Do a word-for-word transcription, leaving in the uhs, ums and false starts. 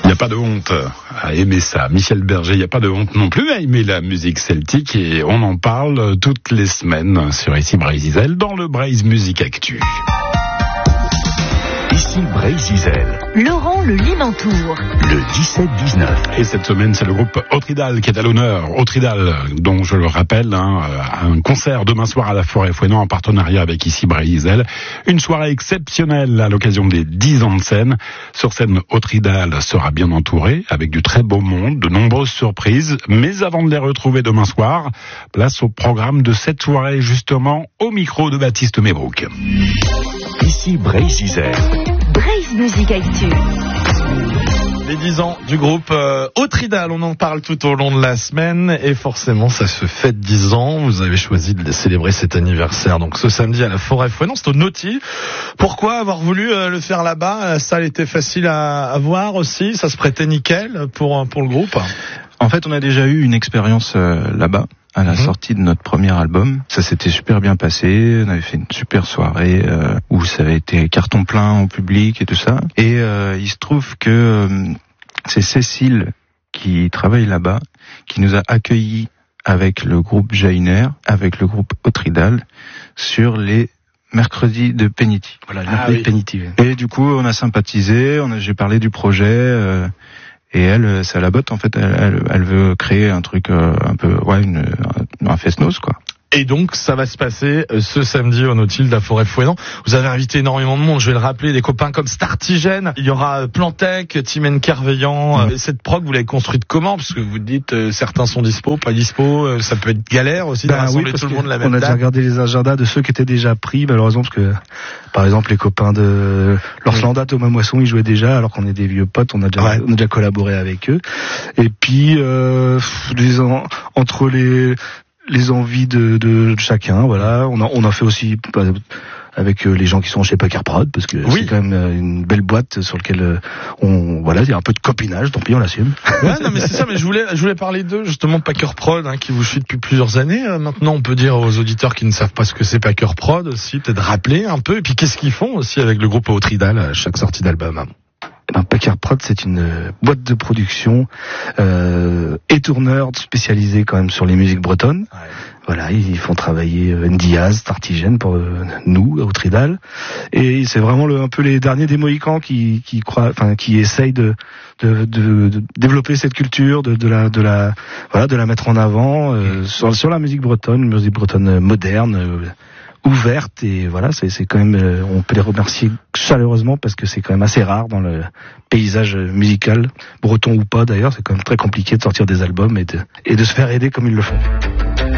n'y a pas de honte à aimer ça. Michel Berger, il n'y a pas de honte non plus à aimer la musique celtique et on en parle toutes les semaines sur Ici Brésil dans le Braise Musique Actu. Ici Brésil. Laurent Le Limantour. Le dix-sept dix-neuf. Et cette semaine, c'est le groupe Autridal qui est à l'honneur. Autridal, dont je le rappelle, hein, un concert demain soir à la Forêt Fouesnant en partenariat avec Ici Brésil. Une soirée exceptionnelle à l'occasion des dix ans de scène. Sur scène, Autridal sera bien entouré avec du très beau monde, de nombreuses surprises. Mais avant de les retrouver demain soir, place au programme de cette soirée justement au micro de Baptiste Mébrouk. Ici Brésil. Braise Musique Actu. Les dix ans du groupe euh, Autridal, on en parle tout au long de la semaine et forcément ça se fête dix ans. Vous avez choisi de célébrer cet anniversaire donc ce samedi à la Forêt Fouesnant, c'est au Nautil. Pourquoi avoir voulu euh, le faire là-bas? La salle était facile à, à voir aussi, ça se prêtait nickel pour, pour le groupe. En fait, on a déjà eu une expérience euh, là-bas. À la mmh. sortie de notre premier album, ça s'était super bien passé. On avait fait une super soirée euh, où ça avait été carton plein au public et tout ça. Et euh, il se trouve que euh, c'est Cécile qui travaille là-bas, qui nous a accueillis avec le groupe Jainer, avec le groupe Autridal, sur les mercredis de Penity. Voilà, les ah, mercredis oui. de Penity. Et du coup, on a sympathisé. On a, j'ai parlé du projet. Euh, Et elle, c'est à la botte, en fait, elle, elle, elle veut créer un truc euh, un peu, ouais, une, un, un fest-noz, quoi. Et donc, ça va se passer ce samedi au Nautil de la Forêt Fouesnant. Vous avez invité énormément de monde, je vais le rappeler, des copains comme Startigène. Il y aura Plantec, Timen Kerveillant. Mmh. Cette prog, vous l'avez construite comment? Parce que vous dites, euh, certains sont dispo, pas dispo. Euh, ça peut être galère aussi de bah, rassembler oui, tout le monde la même date. On a déjà regardé les agendas de ceux qui étaient déjà pris, malheureusement, parce que, par exemple, les copains de Lorslanda, Thomas Moisson, ils jouaient déjà, alors qu'on est des vieux potes, on a déjà, ouais. on a déjà collaboré avec eux. Et puis, euh, les, entre les, les envies de, de, de chacun, voilà. On a, on a fait aussi avec les gens qui sont chez Packer Prod, parce que oui. c'est quand même une belle boîte sur laquelle on, voilà, il y a un peu de copinage, tant pis, on l'assume. Ouais, non, mais c'est ça, mais je voulais, je voulais parler d'eux, justement, Packer Prod, hein, qui vous suit depuis plusieurs années. Maintenant, on peut dire aux auditeurs qui ne savent pas ce que c'est Packer Prod aussi, peut-être rappeler un peu, et puis qu'est-ce qu'ils font aussi avec le groupe Autridal à chaque sortie d'album. Ben, Packer Prod, c'est une boîte de production euh, et tourneur spécialisée quand même sur les musiques bretonnes. Ouais. Voilà, ils font travailler euh, Ndiaz, Startigène pour euh, nous, Autridal, et c'est vraiment le, un peu les derniers des Mohicans qui, qui croient, enfin, qui essayent de, de, de, de développer cette culture, de, de la, de la, voilà, de la mettre en avant euh, sur, sur la musique bretonne, une musique bretonne moderne. Euh, ouverte et voilà, c'est, c'est quand même, euh, on peut les remercier chaleureusement parce que c'est quand même assez rare dans le paysage musical, breton ou pas d'ailleurs, c'est quand même très compliqué de sortir des albums et de, et de se faire aider comme ils le font.